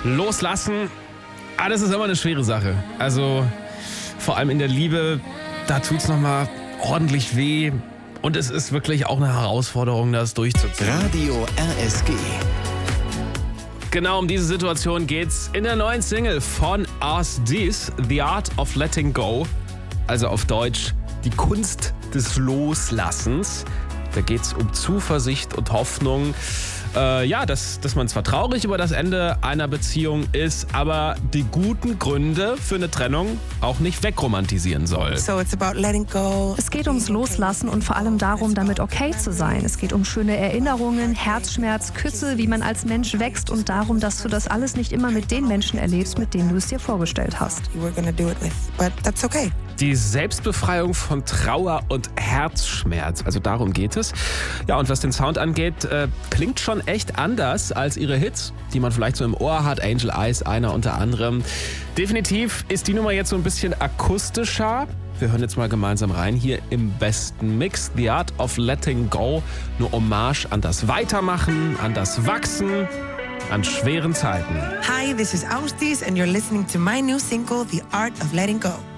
Loslassen, das ist immer eine schwere Sache. Also vor allem in der Liebe, da tut's nochmal ordentlich weh. Und es ist wirklich auch eine Herausforderung, das durchzuziehen. Radio RSG. Genau um diese Situation geht's in der neuen Single von Us This, The Art of Letting Go. Also auf Deutsch, die Kunst des Loslassens. Da geht's um Zuversicht und Hoffnung. Dass man zwar traurig über das Ende einer Beziehung ist, aber die guten Gründe für eine Trennung auch nicht wegromantisieren soll. So it's about letting go. Es geht ums Loslassen und vor allem darum, damit okay zu sein. Es geht um schöne Erinnerungen, Herzschmerz, Küsse, wie man als Mensch wächst und darum, dass du das alles nicht immer mit den Menschen erlebst, mit denen du es dir vorgestellt hast. You were gonna do it with, but that's okay. Die Selbstbefreiung von Trauer und Herzschmerz, also darum geht es. Ja, und was den Sound angeht, klingt schon echt anders als ihre Hits, die man vielleicht so im Ohr hat. Angel Eyes, einer unter anderem. Definitiv ist die Nummer jetzt so ein bisschen akustischer. Wir hören jetzt mal gemeinsam rein hier im besten Mix. The Art of Letting Go. Eine Hommage an das Weitermachen, an das Wachsen, an schweren Zeiten. Hi, this is Austis and you're listening to my new single, The Art of Letting Go.